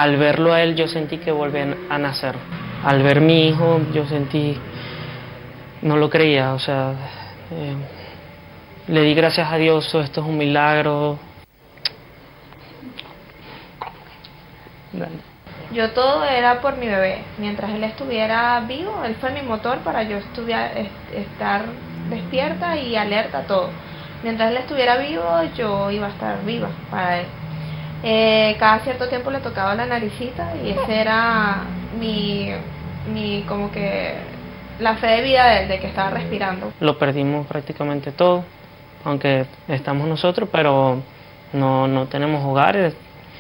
al verlo a él yo sentí que volví a nacer. Al ver mi hijo yo sentí, no lo creía, o sea, le di gracias a Dios, esto es un milagro. Yo todo era por mi bebé. Mientras él estuviera vivo, él fue mi motor para yo estar despierta y alerta, todo. Mientras él estuviera vivo, yo iba a estar viva para él. Cada cierto tiempo le tocaba la naricita y ese era mi como que la fe de vida de que estaba respirando. Lo perdimos prácticamente todo, aunque estamos nosotros, pero no tenemos hogares.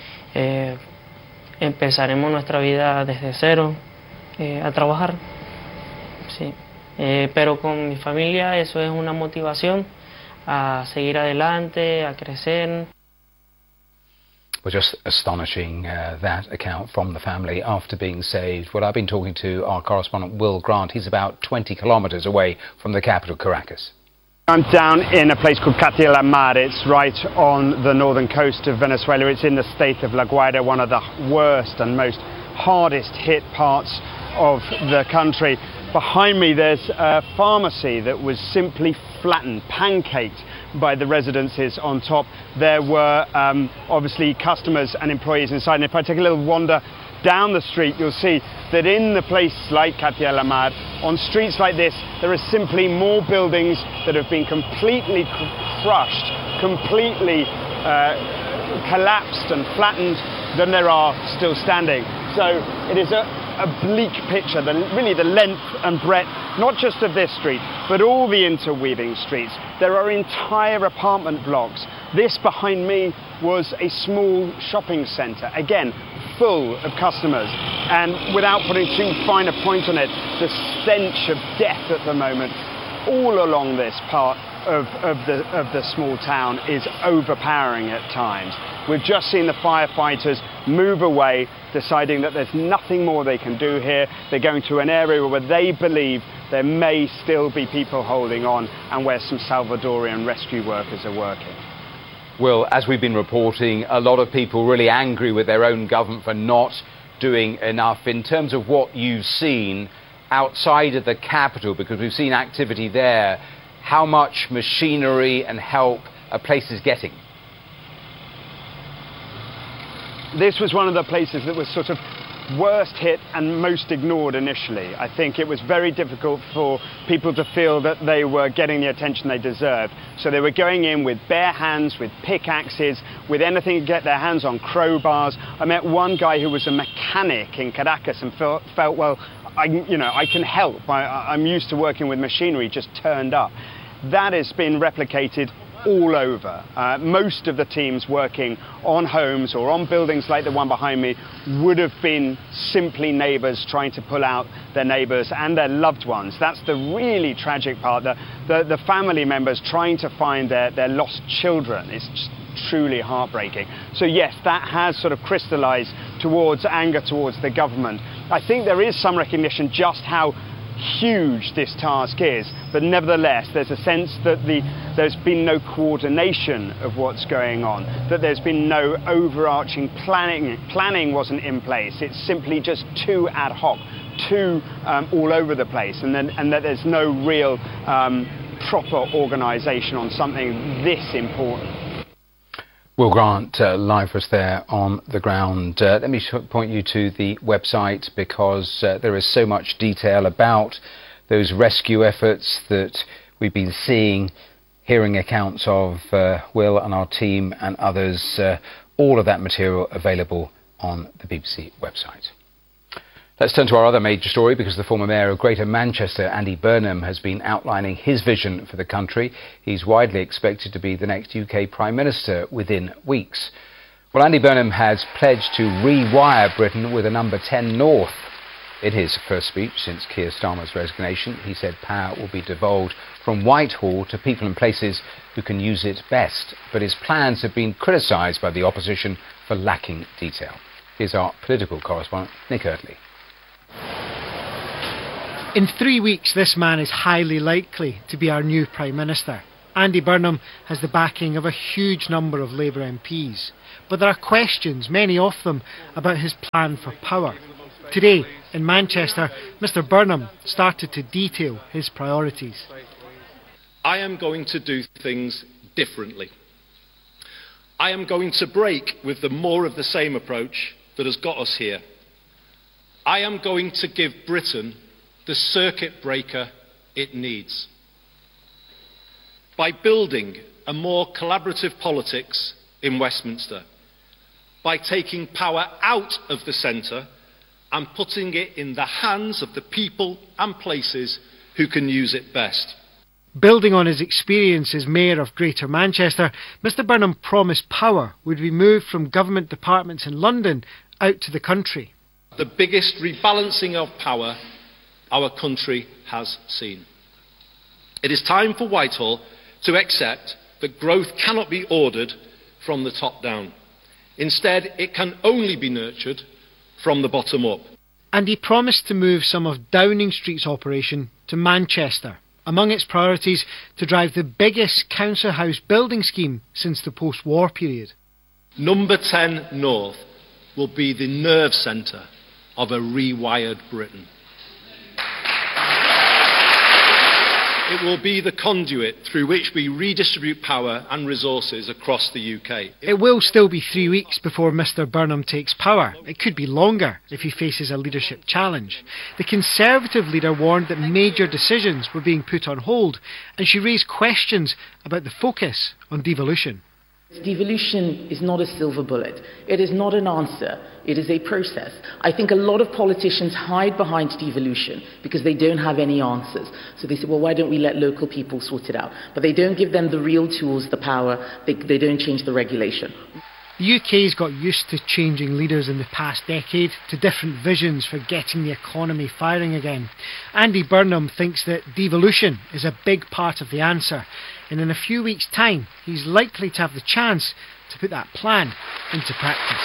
Empezaremos nuestra vida desde cero, a trabajar, sí. Pero con mi familia eso es una motivación a seguir adelante, a crecer. Well, just astonishing, that account from the family after being saved. Well, I've been talking to our correspondent Will Grant. He's about 20 kilometres away from the capital, Caracas. I'm down in a place called Catia la Mar. It's right on the northern coast of Venezuela. It's in the state of La Guaira, one of the worst and most hardest hit parts of the country. Behind me there's a pharmacy that was simply flattened, pancaked by the residences on top. There were obviously customers and employees inside, and if I take a little wander down the street, you'll see that in the place like Catia la Mar, on streets like this, there are simply more buildings that have been completely crushed, completely collapsed and flattened than there are still standing. So it is a bleak picture, really the length and breadth, not just of this street, but all the interweaving streets. There are entire apartment blocks. This behind me was a small shopping centre, again, full of customers. And without putting too fine a point on it, the stench of death at the moment all along this part of the small town is overpowering at times. We've just seen the firefighters move away, deciding that there's nothing more they can do here. They're going to an area where they believe there may still be people holding on and where some Salvadorian rescue workers are working. Well, as we've been reporting, a lot of people really angry with their own government for not doing enough. In terms of what you've seen outside of the capital, because we've seen activity there, how much machinery and help are places getting? This was one of the places that was sort of worst hit and most ignored initially. I think it was very difficult for people to feel that they were getting the attention they deserved. So they were going in with bare hands, with pickaxes, with anything to get their hands on, crowbars. I met one guy who was a mechanic in Caracas and felt well, I can help. I'm used to working with machinery, just turned up. That has been replicated all over. Most of the teams working on homes or on buildings like the one behind me would have been simply neighbours trying to pull out their neighbours and their loved ones. That's the really tragic part, the family members trying to find their lost children. It's just truly heartbreaking. So yes, that has sort of crystallised towards anger towards the government. I think there is some recognition just how huge this task is, but nevertheless there's a sense that there's been no coordination of what's going on, that there's been no overarching planning wasn't in place. It's simply just too ad hoc, too all over the place, and that there's no real proper organisation on something this important. Will Grant live for us there on the ground. Let me point you to the website, because there is so much detail about those rescue efforts that we've been seeing, hearing accounts of Will and our team and others. All of that material available on the BBC website. Let's turn to our other major story, because the former mayor of Greater Manchester, Andy Burnham, has been outlining his vision for the country. He's widely expected to be the next UK Prime Minister within weeks. Well, Andy Burnham has pledged to rewire Britain with a number 10 north. In his first speech since Keir Starmer's resignation, he said power will be devolved from Whitehall to people and places who can use it best. But his plans have been criticised by the opposition for lacking detail. Here's our political correspondent, Nick Eardley. In 3 weeks, this man is highly likely to be our new Prime Minister. Andy Burnham has the backing of a huge number of Labour MPs. But there are questions, many of them, about his plan for power. Today, in Manchester, Mr Burnham started to detail his priorities. I am going to do things differently. I am going to break with the more of the same approach that has got us here. I am going to give Britain the circuit breaker it needs. By building a more collaborative politics in Westminster, by taking power out of the centre and putting it in the hands of the people and places who can use it best. Building on his experience as Mayor of Greater Manchester, Mr Burnham promised power would be moved from government departments in London out to the country. The biggest rebalancing of power our country has seen. It is time for Whitehall to accept that growth cannot be ordered from the top down. Instead, it can only be nurtured from the bottom up. And he promised to move some of Downing Street's operation to Manchester. Among its priorities, to drive the biggest council house building scheme since the post-war period. Number 10 North will be the nerve centre of a rewired Britain. It will be the conduit through which we redistribute power and resources across the UK. It will still be 3 weeks before Mr Burnham takes power. It could be longer if he faces a leadership challenge. The Conservative leader warned that major decisions were being put on hold, and she raised questions about the focus on devolution. Devolution is not a silver bullet. It is not an answer. It is a process. I think a lot of politicians hide behind devolution because they don't have any answers. So they say, well, why don't we let local people sort it out? But they don't give them the real tools, the power. They don't change the regulation. The UK's got used to changing leaders in the past decade, to different visions for getting the economy firing again. Andy Burnham thinks that devolution is a big part of the answer, and in a few weeks' time he's likely to have the chance to put that plan into practice.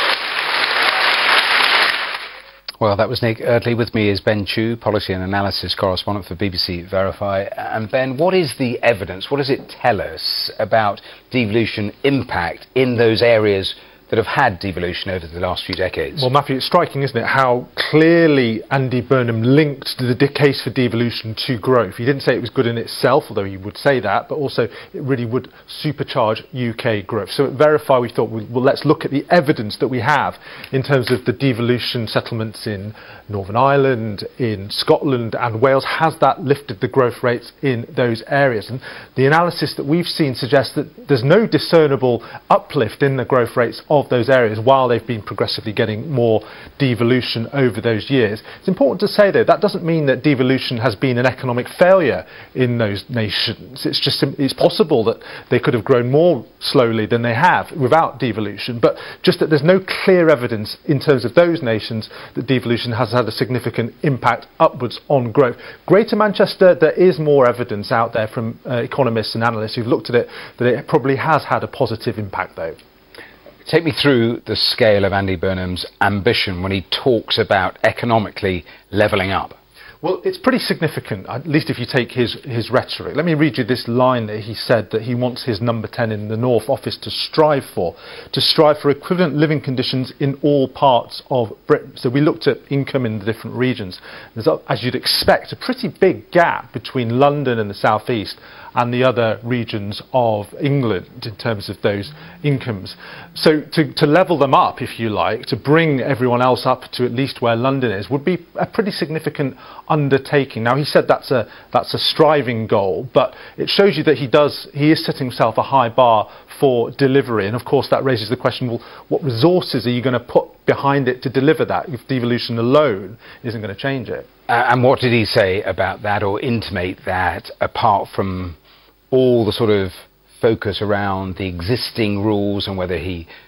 Well, that was Nick Eardley. With me is Ben Chew, policy and analysis correspondent for BBC Verify. And Ben, what is the evidence? What does it tell us about devolution impact in those areas that have had devolution over the last few decades? Well, Matthew, it's striking, isn't it, how clearly Andy Burnham linked the case for devolution to growth. He didn't say it was good in itself, although he would say that, but also it really would supercharge UK growth. So at Verify we thought, well, let's look at the evidence that we have in terms of the devolution settlements in Northern Ireland, in Scotland and Wales. Has that lifted the growth rates in those areas? And the analysis that we've seen suggests that there's no discernible uplift in the growth rates of those areas while they've been progressively getting more devolution over those years. It's important to say, though, that doesn't mean that devolution has been an economic failure in those nations. It's just it's possible that they could have grown more slowly than they have without devolution, but just that there's no clear evidence in terms of those nations that devolution has had a significant impact upwards on growth. Greater Manchester, there is more evidence out there from economists and analysts who've looked at it that it probably has had a positive impact, though. Take me through the scale of Andy Burnham's ambition when he talks about economically levelling up. Well, it's pretty significant, at least if you take his rhetoric. Let me read you this line that he said that he wants his number 10 in the North office to strive for equivalent living conditions in all parts of Britain. So we looked at income in the different regions. There's, as you'd expect, a pretty big gap between London and the South East and the other regions of England in terms of those incomes. So to level them up, if you like, to bring everyone else up to at least where London is, would be a pretty significant undertaking. Now, he said that's a striving goal, but it shows you that he is setting himself a high bar for delivery. And of course that raises the question, well, what resources are you going to put behind it to deliver that if devolution alone isn't going to change it? And what did he say about that, or intimate that, apart from all the sort of focus around the existing rules and whether he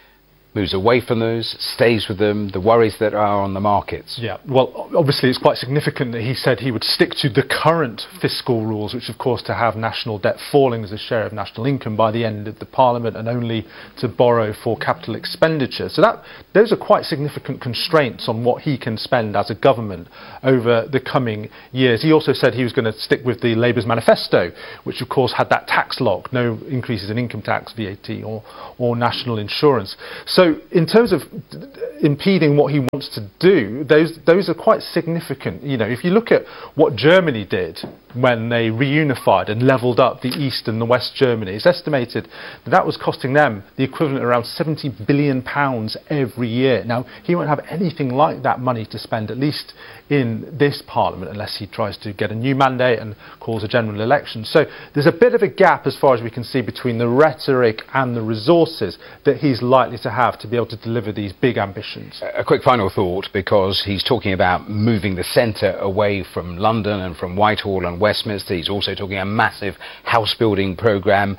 moves away from those, stays with them, the worries that are on the markets? Yeah, well, obviously it's quite significant that he said he would stick to the current fiscal rules, which of course to have national debt falling as a share of national income by the end of the Parliament and only to borrow for capital expenditure. So those are quite significant constraints on what he can spend as a government over the coming years. He also said he was going to stick with the Labour's manifesto, which of course had that tax lock, no increases in income tax, VAT or national insurance. So in terms of impeding what he wants to do, those are quite significant. You know, if you look at what Germany did when they reunified and levelled up the East and the West Germany, it's estimated that was costing them the equivalent of around £70 billion every year. Now, he won't have anything like that money to spend, at least in this Parliament, unless he tries to get a new mandate and calls a general election. So there's a bit of a gap, as far as we can see, between the rhetoric and the resources that he's likely to have to be able to deliver these big ambitions. A quick final thought, because he's talking about moving the centre away from London and from Whitehall and Westminster. He's also talking a massive house building programme.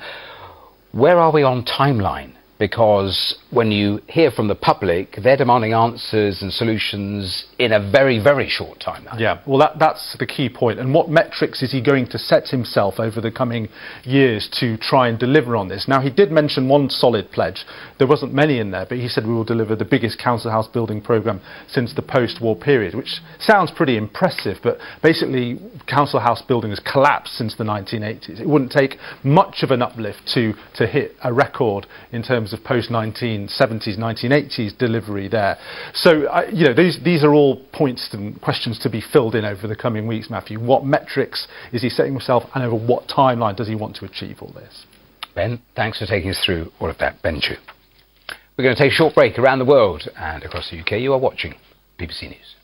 Where are we on timeline? Because when you hear from the public, they're demanding answers and solutions in a very, very short time. Yeah, well, that's the key point. And what metrics is he going to set himself over the coming years to try and deliver on this? Now, he did mention one solid pledge. There wasn't many in there, but he said we will deliver the biggest council house building programme since the post-war period, which sounds pretty impressive, but basically council house building has collapsed since the 1980s. It wouldn't take much of an uplift to hit a record in terms of post-1970s, 1980s delivery there. So, you know, these are all points and questions to be filled in over the coming weeks, Matthew. What metrics is he setting himself, and over what timeline does he want to achieve all this? Ben, thanks for taking us through all of that. Ben Chu. We're going to take a short break around the world and across the UK. You are watching BBC News.